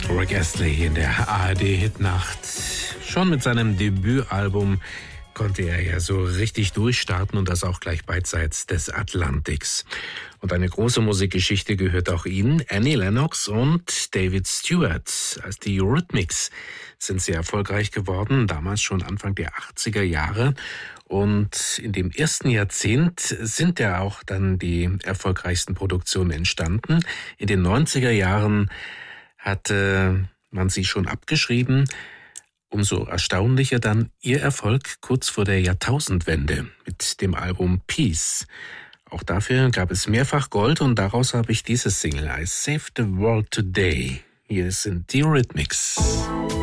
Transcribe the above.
Rick Astley in der ARD-Hitnacht. Schon mit seinem Debütalbum konnte er ja so richtig durchstarten und das auch gleich beidseits des Atlantiks. Und eine große Musikgeschichte gehört auch ihnen, Annie Lennox und David Stewart. Als die Eurythmics sind sie erfolgreich geworden, damals schon Anfang der 80er Jahre. Und in dem ersten Jahrzehnt sind ja auch dann die erfolgreichsten Produktionen entstanden. In den 90er Jahren hatte man sie schon abgeschrieben. Umso erstaunlicher dann ihr Erfolg kurz vor der Jahrtausendwende mit dem Album Peace. Auch dafür gab es mehrfach Gold und daraus habe ich dieses Single I Saved the World Today. Hier sind die Eurythmics.